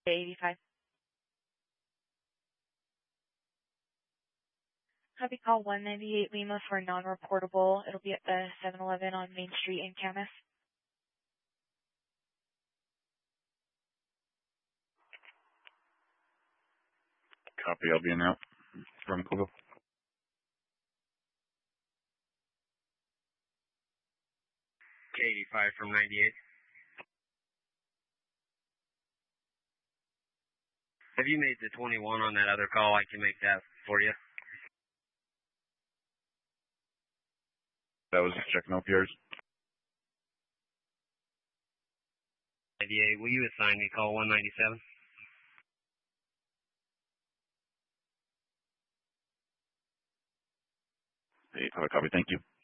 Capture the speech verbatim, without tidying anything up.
eighty-five. Copy call one ninety-eight Lima for non-reportable. It'll be at the seven eleven on Main Street in Camas. Copy, I'll be in out from Google. K eighty-five from ninety-eight. Have you made the twenty-one on that other call? I can make that for you. That was just checking O P Rs. ninety-eight, will you assign me call one ninety-seven? Hey, copy, thank you.